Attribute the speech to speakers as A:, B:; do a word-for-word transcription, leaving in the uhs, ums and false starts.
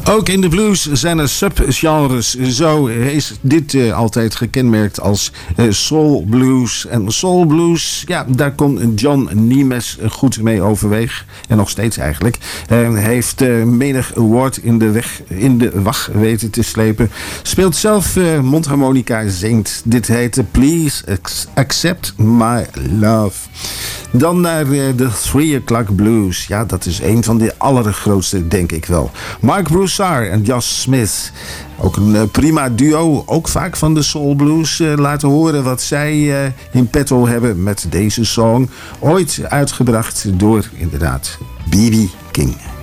A: Ook in de blues zijn er subgenres. Zo is dit uh, altijd gekenmerkt als uh, soul blues. En soul blues, ja, daar kon John Nemes goed mee overweg. En nog steeds eigenlijk. Uh, heeft uh, menig award in de, weg, in de wacht weten te slepen. Speelt zelf uh, mondharmonica, zingt. Dit heet Please Accept My Love. Dan naar uh, de Three O'Clock Blues. Ja, dat is een van de allergrootste, denk ik wel. Mark Broussard en Josh Smith. Ook een uh, prima duo. Ook vaak van de soul blues. Uh, laten horen wat zij uh, in petto hebben met deze song. Ooit uitgebracht door, inderdaad, B B King.